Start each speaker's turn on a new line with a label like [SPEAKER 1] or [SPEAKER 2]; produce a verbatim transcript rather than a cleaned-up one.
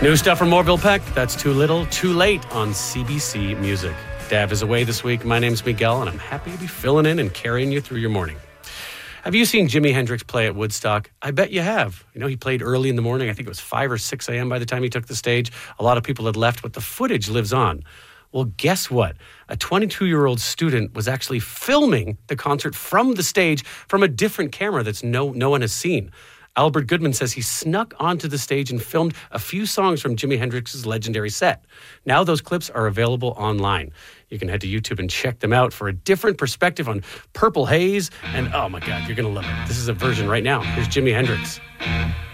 [SPEAKER 1] New stuff from Orville Peck. That's Too Little, Too Late on C B C Music. Dav is away this week. My name's Miguel, and I'm happy to be filling in and carrying you through your morning. Have you seen Jimi Hendrix play at Woodstock? I bet you have. You know, he played early in the morning. I think it was five or six a.m. by the time he took the stage. A lot of people had left, but the footage lives on. Well, guess what? A twenty-two-year-old student was actually filming the concert from the stage from a different camera that's no no one has seen. Albert Goodman says he snuck onto the stage and filmed a few songs from Jimi Hendrix's legendary set. Now those clips are available online. You can head to YouTube and check them out for a different perspective on Purple Haze. And oh my God, you're going to love it. This is a version right now. Here's Jimi Hendrix.